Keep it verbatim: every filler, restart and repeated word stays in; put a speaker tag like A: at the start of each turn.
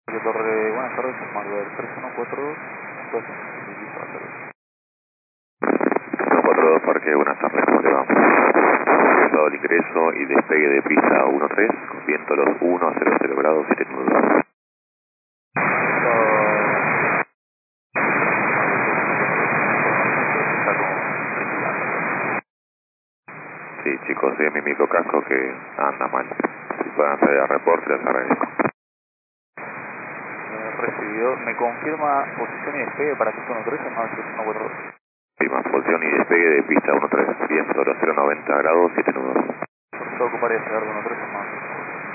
A: De Torre, buenas tardes, Marvel tres uno cuatro dos.
B: uno cuatro dos Parque, buenas tardes, ¿cómo le va? Realizado el ingreso y despegue de pista uno tres, con viento los uno a cero cero grados, siete nudos. Sí, chicos, de mi microcasco que anda mal. Si pueden hacer el reporte, les agradezco.
A: Recibido, ¿me confirma posición y despegue para pista uno tres en nueve tres uno cuatro dos?
B: Sí, más posición y despegue de pista uno tres, viento los cero noventa grados, siete nudos.
A: Por eso ocuparía llegar de uno tres en nueve tres.